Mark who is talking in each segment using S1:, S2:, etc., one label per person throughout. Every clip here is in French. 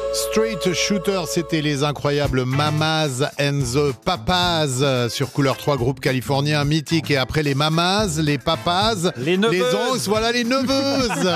S1: Straight Shooter, c'était les incroyables Mamas and the Papas sur Couleur 3, groupe californien mythique. Et après les Mamas, les Papas,
S2: les neveuses.
S1: Les oncles, voilà les neveuses.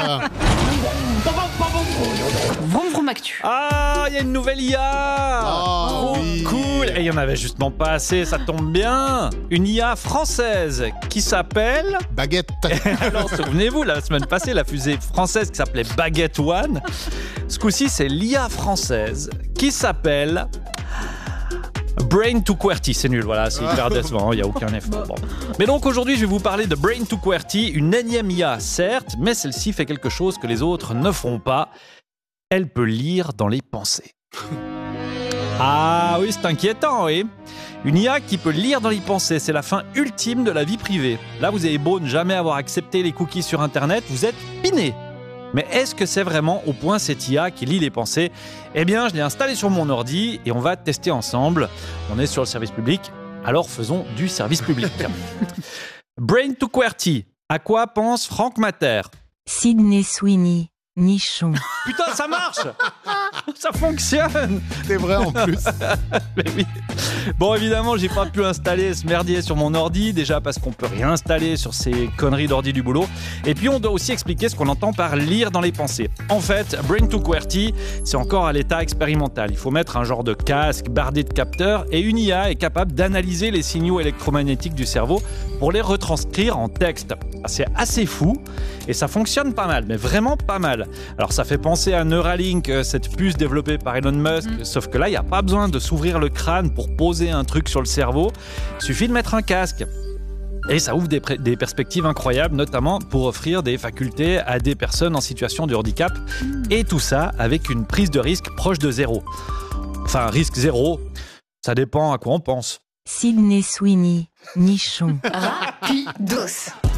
S3: Vroom vroom actu.
S2: Ah, il y a une nouvelle IA.
S1: Oh, oui.
S2: Cool. Et il y en avait justement pas assez, ça tombe bien. Une IA française qui s'appelle...
S1: Baguette.
S2: Alors, souvenez-vous, la semaine passée, la fusée française qui s'appelait Baguette One. Ce coup-ci, c'est l'IA française qui s'appelle... Brain to QWERTY, c'est nul, voilà, c'est hyper décevant, il n'y a aucun effort. Bon. Mais donc aujourd'hui, je vais vous parler de Brain to QWERTY, une énième IA, certes, mais celle-ci fait quelque chose que les autres ne font pas. Elle peut lire dans les pensées. Ah oui, c'est inquiétant, oui. Une IA qui peut lire dans les pensées, c'est la fin ultime de la vie privée. Là, vous avez beau ne jamais avoir accepté les cookies sur Internet, vous êtes piné. Mais est-ce que c'est vraiment au point cette IA qui lit les pensées ? Eh bien, je l'ai installée sur mon ordi et on va tester ensemble. On est sur le service public, alors faisons du service public. Brain to QWERTY, à quoi pense Franck Mater ?
S4: Sydney Sweeney, nichon.
S2: Putain, ça marche ! Ça fonctionne !
S1: C'est vrai en plus.
S2: Mais oui. Bon, évidemment, j'ai pas pu installer ce merdier sur mon ordi, déjà parce qu'on peut rien installer sur ces conneries d'ordi du boulot. Et puis, on doit aussi expliquer ce qu'on entend par lire dans les pensées. En fait, Brain to QWERTY, c'est encore à l'état expérimental. Il faut mettre un genre de casque bardé de capteurs et une IA est capable d'analyser les signaux électromagnétiques du cerveau pour les retranscrire en texte. C'est assez fou et ça fonctionne pas mal, mais vraiment pas mal. Alors, ça fait penser à Neuralink, cette puce développée par Elon Musk, sauf que là, il n'y a pas besoin de s'ouvrir le crâne pour poser un truc sur le cerveau. Il suffit de mettre un casque. Et ça ouvre des perspectives incroyables, notamment pour offrir des facultés à des personnes en situation de handicap. Et tout ça avec une prise de risque proche de zéro. Enfin, risque zéro, ça dépend à quoi on pense.
S4: Sydney Sweeney, nichon.
S3: Rapidos.